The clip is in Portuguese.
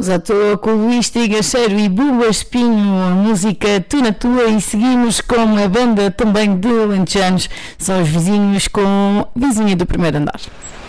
Já estou com o Luís Trigacheiro e Buba Espinho, a música Tu na Tua, e seguimos com a banda também de Alentejanos, são os vizinhos com Vizinha do Primeiro Andar.